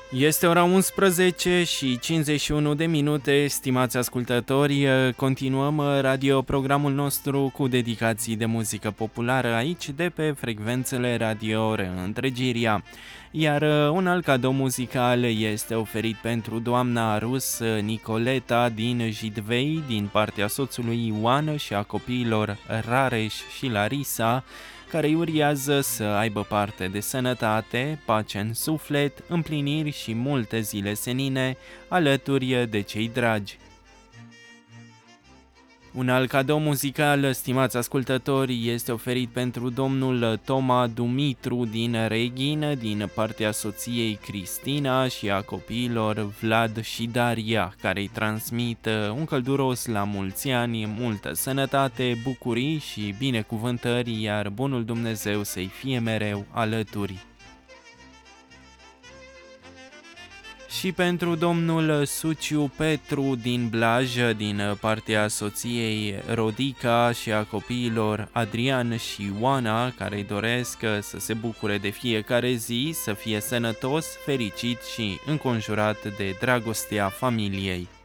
Este ora 11 și 51 de minute, stimați ascultători, continuăm radioprogramul nostru cu dedicații de muzică populară aici de pe frecvențele Radio Reîntregirea. Iar un alt cadou muzical este oferit pentru doamna rus Nicoleta din Jidvei, din partea soțului Ioan și a copiilor Rareș și Larisa, care îi uriază să aibă parte de sănătate, pace în suflet, împliniri și multe zile senine alături de cei dragi. Un alt cadou muzical, stimați ascultători, este oferit pentru domnul Toma Dumitru din Reghin, din partea soției Cristina și a copiilor Vlad și Daria, care îi transmit un călduros la mulți ani, multă sănătate, bucurii și binecuvântări, iar bunul Dumnezeu să-i fie mereu alături. Și pentru domnul Suciu Petru din Blaj, din partea soției Rodica și a copiilor Adrian și Ioana, care îi doresc să se bucure de fiecare zi, să fie sănătos, fericit și înconjurat de dragostea familiei.